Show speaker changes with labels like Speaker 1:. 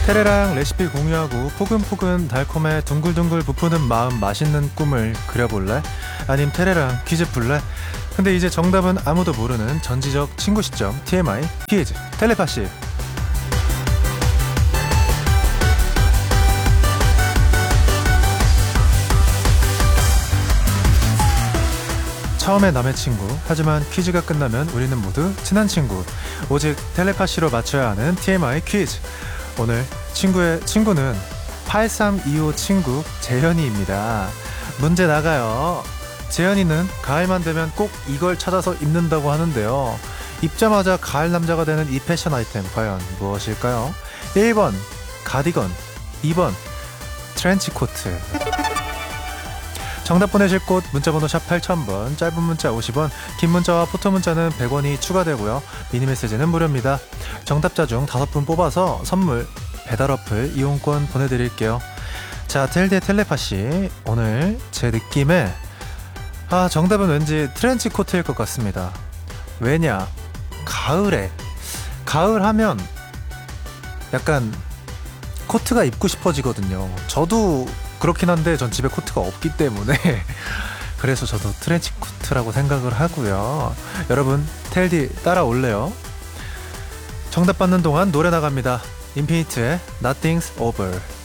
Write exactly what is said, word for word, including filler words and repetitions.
Speaker 1: 테레랑 레시피 공유하고 포근포근 달콤해 둥글둥글 부푸는 마음 맛있는 꿈을 그려볼래? 아님 테레랑 퀴즈 풀래? 근데 이제 정답은 아무도 모르는 전지적 친구 시점 티엠아이 퀴즈 텔레파시. 처음에 남의 친구, 하지만 퀴즈가 끝나면 우리는 모두 친한 친구. 오직 텔레파시로 맞춰야 하는 티엠아이 퀴즈. 오늘 친구의 친구는 팔삼이오 친구 재현이입니다. 문제 나가요. 재현이는 가을만 되면 꼭 이걸 찾아서 입는다고 하는데요. 입자마자 가을 남자가 되는 이 패션 아이템 과연 무엇일까요? 일 번 가디건, 이 번 트렌치코트. 정답 보내실 곳 문자번호 샵 팔천 번, 짧은 문자 오십 원, 긴 문자와 포토 문자는 백 원이 추가되고요. 미니 메시지는 무료입니다. 정답자 중 다섯 분 뽑아서 선물 배달 어플 이용권 보내드릴게요. 자, 텔디의 텔레파시. 오늘 제 느낌에 아 정답은 왠지 트렌치 코트일 것 같습니다. 왜냐, 가을에 가을 하면 약간 코트가 입고 싶어지거든요. 저도 그렇긴 한데 전 집에 코트가 없기 때문에 그래서 저도 트렌치 코트라고 생각을 하고요. 여러분 텔디 따라올래요? 정답 받는 동안 노래 나갑니다. 인피니트의 Nothing's Over.